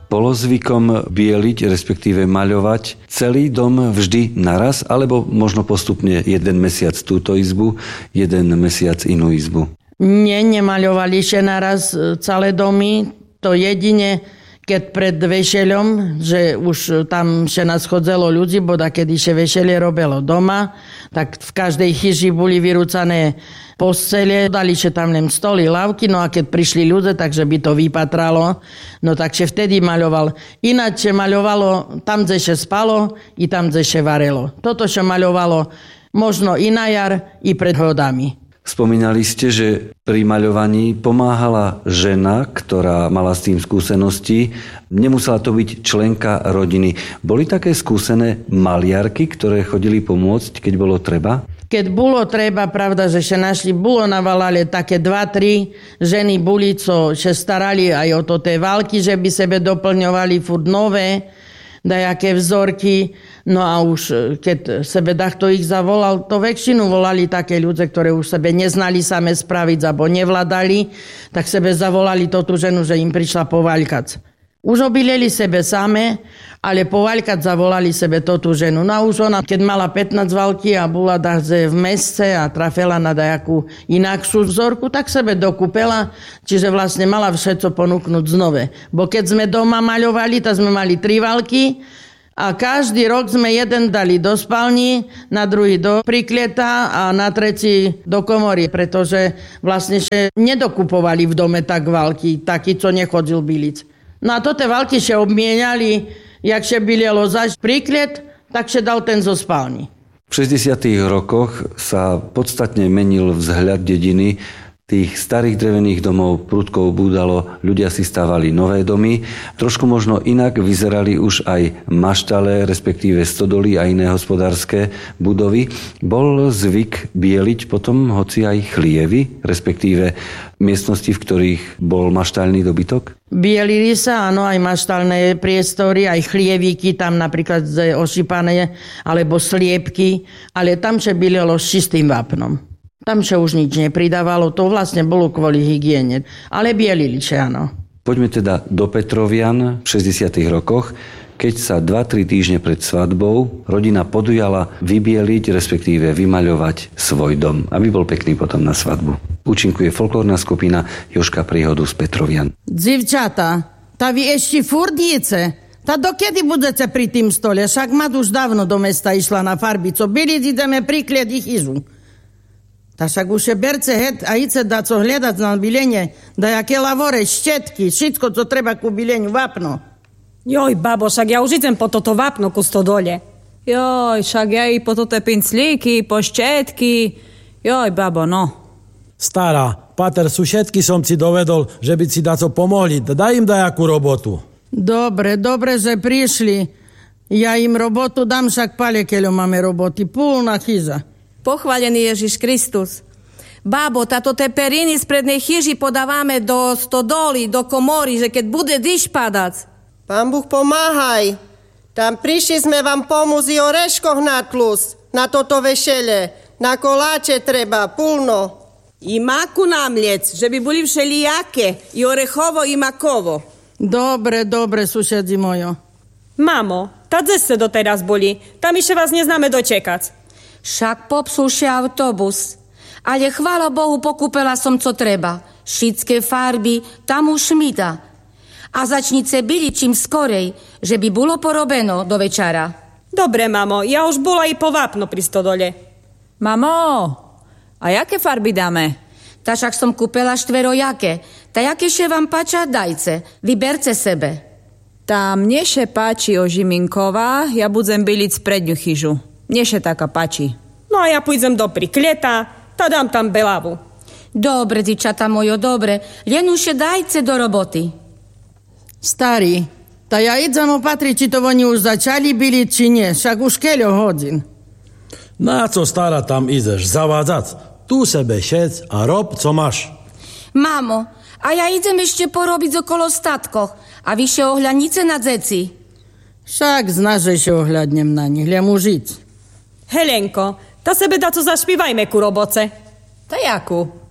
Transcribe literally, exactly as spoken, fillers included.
Bolo zvykom bieliť, respektíve maľovať celý dom vždy naraz, alebo možno postupne jeden mesiac túto izbu, jeden mesiac inú izbu? Nie, nemaľovali ešte naraz celé domy. To jedine, keď pred vešeľom, že už tam še nás chodzelo ľudí, bo da kedy še vešelie robilo doma, tak v každej chyži boli vyrúcané postele, dali še tam len stoly, lavky, no a keď prišli ľudia, takže by to vypatralo, no takže vtedy maľoval. Ináč maľovalo tam, kde še spalo, i tam, kde še varelo. Toto še maľovalo možno i na jar, i pred hodami. Spomínali ste, že pri maľovaní pomáhala žena, ktorá mala s tým skúsenosti. Nemusela to byť členka rodiny. Boli také skúsené maliarky, ktoré chodili pomôcť, keď bolo treba? Keď bolo treba, pravda, že še našli, bolo na Valale také dva, tri ženy boli, co še starali aj o to tie války, že by sebe doplňovali furt nové, dajaké vzorky. No a už keď sebe dachto ich zavolal, to väčšinu volali také ľudia, ktoré už sebe neznali same spraviť, alebo nevládali, tak sebe zavolali to tú ženu, že im prišla povaľkať. Už obileli sebe same, ale povaľkať zavolali sebe to tú ženu. No a už ona, keď mala pätnásť války a bola dachze v mesce a trafela na dajakú inakšiu vzorku, tak sebe dokúpela, čiže vlastne mala všetko ponúknuť znove. Bo keď sme doma maľovali, tak sme mali tri války, a každý rok sme jeden dali do spálni, na druhý do priklieta a na tretí do komory, pretože vlastne še nedokupovali v dome tak války, taký, co nechodil bilic. No a to tie války še obmieniali, jak še bilielo zaž prikliet, tak še dal ten zo spálni. V šesťdesiatych rokoch sa podstatne menil vzhľad dediny. Tých starých drevených domov prudko ubúdalo, ľudia si stávali nové domy. Trošku možno inak vyzerali už aj maštale, respektíve stodoly a iné hospodárske budovy. Bol zvyk bieliť potom hoci aj chlievy, respektíve miestnosti, v ktorých bol maštalný dobytok? Bielili sa, áno, aj maštalné priestory, aj chlievíky, tam napríklad ošípané, alebo sliepky, ale tam še bielilo s čistým vápnom. Tam še už nič nepridávalo, to vlastne bolo kvôli hygiene. Ale bielili še, áno. Poďme teda do Petrovian v šesťdesiatych rokoch, keď sa dva tri týždne pred svadbou rodina podujala vybieliť, respektíve vymaľovať svoj dom, aby bol pekný potom na svadbu. Účinkuje folklórna skupina Jožka Príhodu z Petrovian. Dzivčata, ta vy ešte furdíce. Ta dokedy budete pri tým stole? Však Mad už dávno do mesta išla na farby, co byli, ideme prikliať ich ižu. Ta však už je berce het a ice da co hľadať na bilenie, da jaké lavore, štetky, všetko, co treba ku bileniu, vápno. Joj, babo, však ja už idem po toto vápno ku stodole. Joj, však ja i po toto pinclíky, po štetky. Joj, babo, no. Stará, pater, sušetky som si dovedol, že by si daco pomohli. Daj im dajakú robotu. Dobre, dobre, že prišli. Ja im robotu dám, však palekeľo máme roboty. Púlna chyza. Pochválený Ježiš Kristus. Babo, táto te periny z prednej chyži podávame do stodoly, do komory, že keď bude dyš padať. Pán Boh pomáhaj. Tam prišli sme vám pomôcť i oreškoch na tlus, na toto vešele. Na koláče treba, pulno. I maku namliec, že by boli všelijaké. I orechovo, i makovo. Dobre, dobre, susedzi mojo. Mamo, tá kde ste doteraz boli? Tam ešte vás neznáme dočekať. Však popsul še autobus. Ale chvála Bohu, pokúpela som, co treba. Všetké farby, tam už šmita. A začnice byli čím skorej, že by bolo porobeno do večera. Dobre, mamo, ja už bola i po vápno pri stodole. Mamo, a jaké farby dáme? Ta však som kúpela štverojaké. Ta jaké še vám páča, dajce. Vyberce sebe. Tá mne še páči Ožiminková, ja budem byliť predňu chyžu. Mne še taká páči. No a ja pôjdem do priklieta, tá dám tam belavu. Dobre, dičata mojo, dobre. Len už dajce do roboty. Starý, tá ja idem opatriť, či to oni už začali byliť, či nie. Však už keľo hodín. Na co, stará, tam ideš? Zavádzať. Tu sebe šec a rob, co máš. Mamo, a ja idem ešte porobiť okolo statkoch a vyše ohľadnice na dzeci. Však znaš, že še ohľadnem na nich, len užiť. Helenko, tá sebe daco zašpívajme ku roboce. Ta jaku?